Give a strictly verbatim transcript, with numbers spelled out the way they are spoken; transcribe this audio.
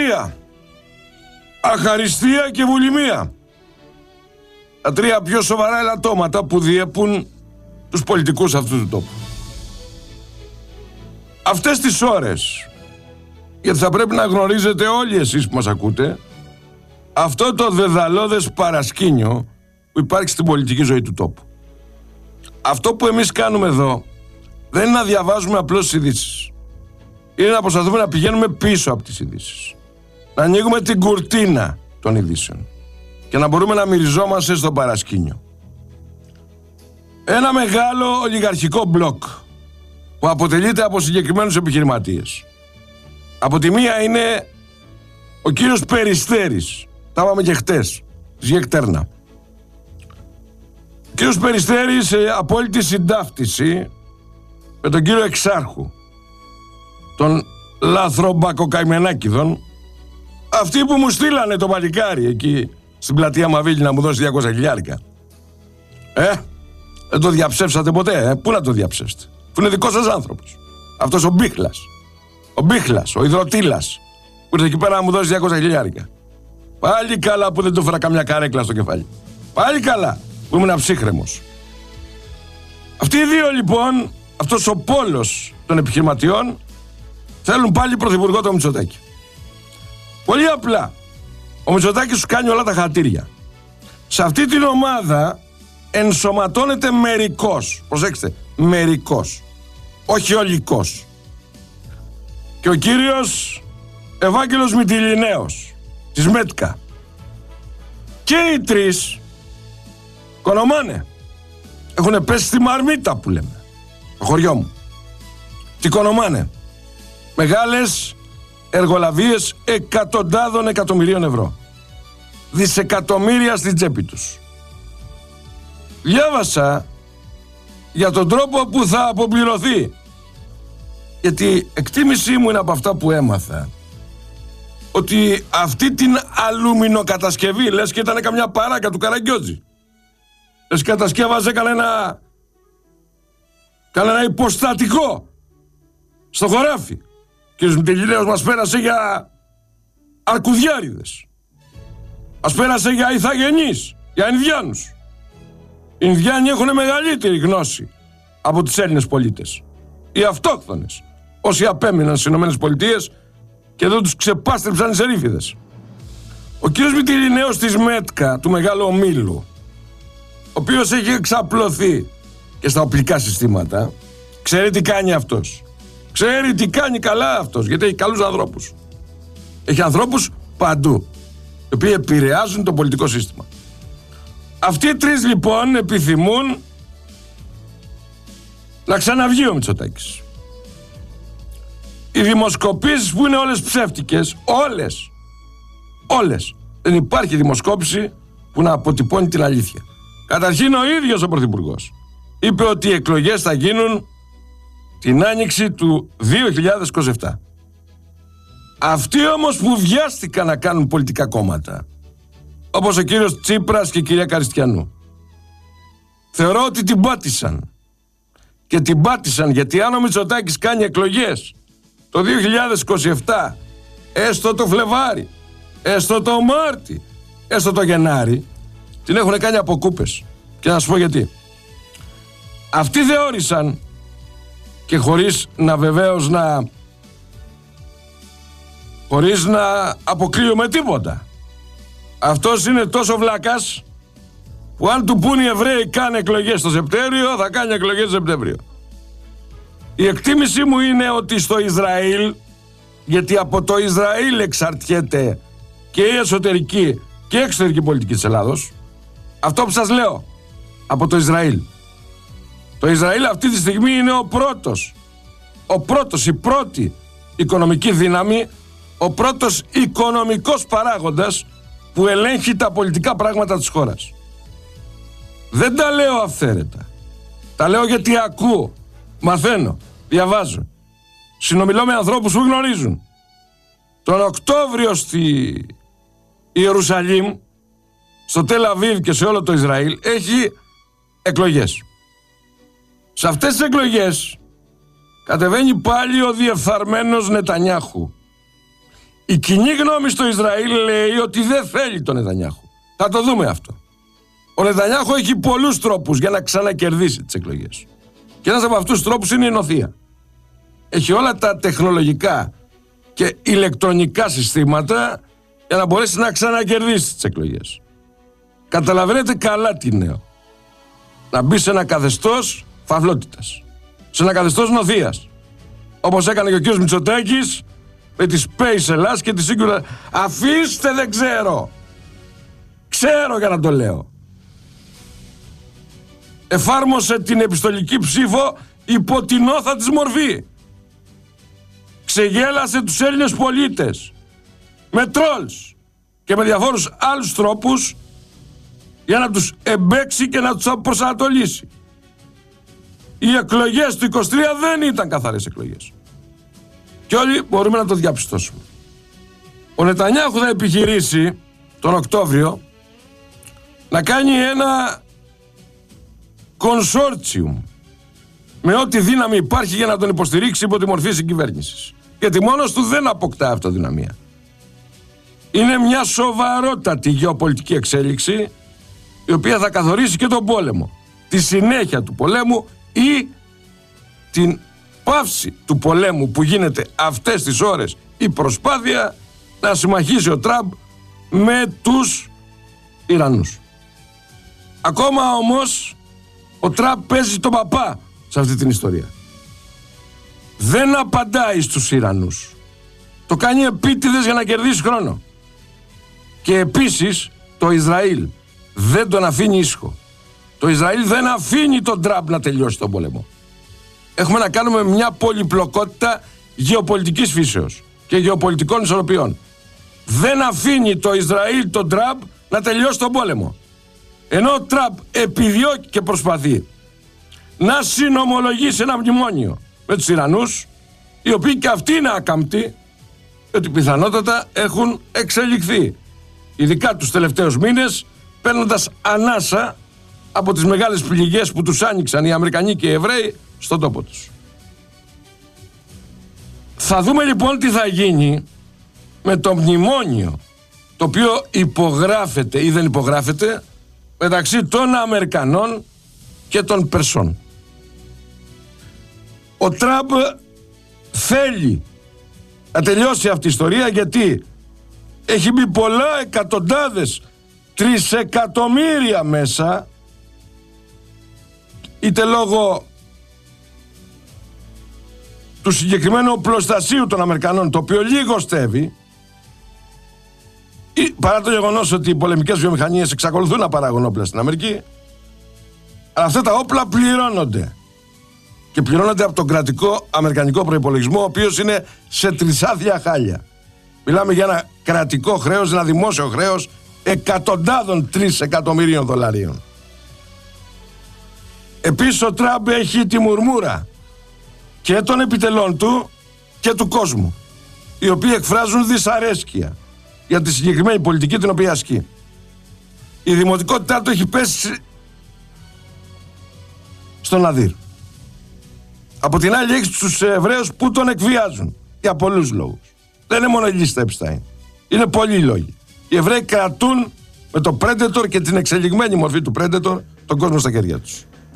Αμαρτία, αχαριστία και βουλημία. Τα τρία πιο σοβαρά ελαττώματα που διέπουν τους πολιτικούς αυτού του τόπου. Αυτές τις ώρες, γιατί θα πρέπει να γνωρίζετε όλοι εσείς που μας ακούτε, αυτό το δεδαλώδες παρασκήνιο που υπάρχει στην πολιτική ζωή του τόπου. Αυτό που εμείς κάνουμε εδώ δεν είναι να διαβάζουμε απλώς ειδήσεις. Είναι να προσπαθούμε να πηγαίνουμε πίσω από τις ειδήσεις. Να ανοίγουμε την κουρτίνα των ειδήσεων και να μπορούμε να μυριζόμαστε στο παρασκήνιο. Ένα μεγάλο ολιγαρχικό μπλοκ που αποτελείται από συγκεκριμένους επιχειρηματίες. Από τη μία είναι ο κύριος Περιστέρης, τα είπαμε και χτες, της Γεκτέρνα. Ο κύριος Περιστέρης σε απόλυτη συντάφτιση με τον κύριο Εξάρχου, τον λαθρομπακοκαημενάκηδων, αυτοί που μου στείλανε το παλικάρι εκεί στην πλατεία Μαβίλη να μου δώσει διακόσια χιλιάρικα. Ε, δεν το διαψεύσατε ποτέ, ε, πού να το διαψεύσετε, που είναι δικός σας άνθρωπος. Αυτός ο Μπίχλας, ο Μπίχλας, ο Ιδρωτήλας, που ήρθε εκεί πέρα να μου δώσει διακόσια χιλιάρικα. Πάλι καλά που δεν του έφερα καμιά καρέκλα στο κεφάλι. Πάλι καλά που ήμουν αψύχρεμος. Αυτοί οι δύο λοιπόν, αυτός ο πόλος των επιχειρηματιών, θέλουν πάλι πρωθυπουργό το Μητσοτάκη. Πολύ απλά. Ο Μητσοτάκης σου κάνει όλα τα χατήρια. Σε αυτή την ομάδα ενσωματώνεται μερικός. Προσέξτε, μερικός. Όχι ολικός. Και ο κύριος Ευάγγελος Μυτιληναίος της ΜΕΤΚΑ. Και οι τρεις κονομάνε. Έχουνε πέσει στη μαρμίτα που λέμε. Το χωριό μου. Τι κονομάνε. Μεγάλες εργολαβίες εκατοντάδων εκατομμυρίων ευρώ. Δισεκατομμύρια στην τσέπη τους. Διάβασα για τον τρόπο που θα αποπληρωθεί. Γιατί εκτίμησή μου είναι από αυτά που έμαθα ότι αυτή την αλουμινοκατασκευή, λες και ήταν καμιά παράκα του Καραγκιόζη. Λες και κατασκεύαζε κανένα κανένα υποστατικό στο χωράφι. Ο κ. Μυτιληναίος μας πέρασε για αρκουδιάριδες. Μας πέρασε για ηθαγενείς, για Ινδιάνους. Οι Ινδιάνοι έχουν μεγαλύτερη γνώση από τους Έλληνες πολίτες. Οι αυτόχθονες, όσοι απέμειναν στις ΗΠΑ και δεν τους ξεπάστρεψαν οι σερίφιδες. Ο κ. Μυτιληναίος της ΜΕΤΚΑ, του μεγάλου ομίλου, ο οποίος έχει εξαπλωθεί και στα οπλικά συστήματα, ξέρει τι κάνει αυτός. Ξέρει τι κάνει καλά αυτός, γιατί έχει καλούς ανθρώπους. Έχει ανθρώπους παντού, οι οποίοι επηρεάζουν το πολιτικό σύστημα. Αυτοί οι τρεις λοιπόν επιθυμούν να ξαναβγεί ο Μητσοτάκης. Οι δημοσκοπήσεις που είναι όλες ψεύτικες, όλες, όλες. Δεν υπάρχει δημοσκόπηση που να αποτυπώνει την αλήθεια. Καταρχήν ο ίδιος ο Πρωθυπουργός είπε ότι οι εκλογές θα γίνουν την άνοιξη του δύο χιλιάδες είκοσι επτά. Αυτοί όμως που βιάστηκαν να κάνουν πολιτικά κόμματα, όπως ο κύριος Τσίπρας και η κυρία Καριστιανού, θεωρώ ότι την πάτησαν. Και την πάτησαν γιατί αν ο Μητσοτάκης κάνει εκλογές το δύο χιλιάδες είκοσι επτά, έστω το Φλεβάρι, έστω το Μάρτι, έστω το Γενάρη, την έχουν κάνει από κούπες. Και να σας πω γιατί. Αυτοί θεώρησαν, και χωρίς να βεβαίως να χωρίς να αποκλείουμε τίποτα, αυτός είναι τόσο βλάκας που αν του πούν οι Εβραίοι κάνε εκλογές το Σεπτέμβριο, θα κάνει εκλογές το Σεπτέμβριο. Η εκτίμησή μου είναι ότι στο Ισραήλ, γιατί από το Ισραήλ εξαρτιέται και η εσωτερική και η εξωτερική πολιτική της Ελλάδος, αυτό που σας λέω, από το Ισραήλ. Το Ισραήλ αυτή τη στιγμή είναι ο πρώτος, ο πρώτος, η πρώτη οικονομική δύναμη, ο πρώτος οικονομικός παράγοντας που ελέγχει τα πολιτικά πράγματα της χώρας. Δεν τα λέω αυθαίρετα. Τα λέω γιατί ακούω, μαθαίνω, διαβάζω. Συνομιλώ με ανθρώπους που γνωρίζουν. Τον Οκτώβριο στη Ιερουσαλήμ, στο Τελ Αβίβ και σε όλο το Ισραήλ έχει εκλογές. Σε αυτές τις εκλογές κατεβαίνει πάλι ο διεφθαρμένος Νετανιάχου. Η κοινή γνώμη στο Ισραήλ λέει ότι δεν θέλει τον Νετανιάχου. Θα το δούμε αυτό. Ο Νετανιάχου έχει πολλούς τρόπους για να ξανακερδίσει τις εκλογές. Και ένας από αυτούς τους τρόπους είναι η νοθεία. Έχει όλα τα τεχνολογικά και ηλεκτρονικά συστήματα για να μπορέσει να ξανακερδίσει τις εκλογές. Καταλαβαίνετε καλά τι νέο. Να μπει σε ένα καθεστώς φαυλότητας. Σε ένα καθεστώς νοθείας. Όπως έκανε και ο κ. Μητσοτάκης με τη Space Ελλάς και τη Singular. Αφήστε, δεν ξέρω. Ξέρω για να το λέω. Εφάρμοσε την επιστολική ψήφο υπό την όθα της μορφή. Ξεγέλασε τους Έλληνες πολίτες με τρόλς και με διαφόρους άλλους τρόπους για να τους εμπέξει και να τους προσανατολίσει. Οι εκλογές του είκοσι τρία δεν ήταν καθαρές εκλογές. Και όλοι μπορούμε να το διαπιστώσουμε. Ο Νετανιάχου θα επιχειρήσει τον Οκτώβριο να κάνει ένα consortium με ό,τι δύναμη υπάρχει για να τον υποστηρίξει υπό τη μορφή συγκυβέρνησης. Γιατί μόνος του δεν αποκτά αυτοδυναμία. Είναι μια σοβαρότατη γεωπολιτική εξέλιξη η οποία θα καθορίσει και τον πόλεμο. Τη συνέχεια του πολέμου ή την πάυση του πολέμου που γίνεται αυτές τις ώρες, η προσπάθεια να συμμαχίσει ο Τραμπ με τους Ιρανούς. Ακόμα όμως ο Τραμπ παίζει τον παπά σε αυτή την ιστορία. Δεν απαντάει στους Ιρανούς. Το κάνει επίτηδες για να κερδίσει χρόνο. Και επίσης το Ισραήλ δεν τον αφήνει ήσυχο. Το Ισραήλ δεν αφήνει τον Τραμπ να τελειώσει τον πόλεμο. Έχουμε να κάνουμε μια πολυπλοκότητα γεωπολιτικής φύσεως και γεωπολιτικών ισορροπιών. Δεν αφήνει το Ισραήλ τον Τραμπ να τελειώσει τον πόλεμο. Ενώ ο Τραμπ επιδιώκει και προσπαθεί να συνομολογήσει ένα μνημόνιο με τους Ιρανούς, οι οποίοι και αυτοί είναι ακαμπτοί, ότι πιθανότατα έχουν εξελιχθεί, ειδικά τους τελευταίους μήνες, παίρνοντας ανάσα από τις μεγάλες πληγές που τους άνοιξαν οι Αμερικανοί και οι Εβραίοι στον τόπο τους. Θα δούμε λοιπόν τι θα γίνει με το μνημόνιο το οποίο υπογράφεται ή δεν υπογράφεται μεταξύ των Αμερικανών και των Περσών. Ο Τραμπ θέλει να τελειώσει αυτή η ιστορία γιατί έχει μπει πολλά εκατοντάδες τρισεκατομμύρια μέσα, είτε λόγω του συγκεκριμένου οπλοστασίου των Αμερικανών, το οποίο λιγοστεύει, ή παρά το γεγονός ότι οι πολεμικές βιομηχανίες εξακολουθούν να παράγουν όπλα στην Αμερική, αλλά αυτά τα όπλα πληρώνονται. Και πληρώνονται από τον κρατικό αμερικανικό προϋπολογισμό, ο οποίος είναι σε τρισάθλια χάλια. Μιλάμε για ένα κρατικό χρέος, ένα δημόσιο χρέος εκατοντάδων τρισεκατομμυρίων δολαρίων. Επίσης ο Τραμπ έχει τη μουρμούρα και των επιτελών του και του κόσμου, οι οποίοι εκφράζουν δυσαρέσκεια για τη συγκεκριμένη πολιτική την οποία ασκεί. Η δημοτικότητά του έχει πέσει στον αδύρ. Από την άλλη έχει τους Εβραίους που τον εκβιάζουν για πολλούς λόγους. Δεν είναι μόνο η λίστα Επστάιν. Είναι πολλοί λόγοι. Οι Εβραίοι κρατούν με το Predator και την εξελιγμένη μορφή του Predator τον κόσμο στα χέρια τους.